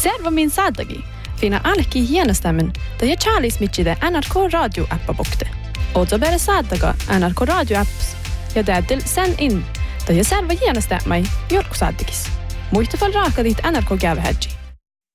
Servo min saadagi. Fina alki hienestämmen, da ja Charlies mitchide NRK Radio appa bukte. Ozo bere saadaga NRK Radio apps. Ja täytyy sen in, da ja servo hienestämmai jorku saadagis. Muista fall raaka dit NRK gävehedji.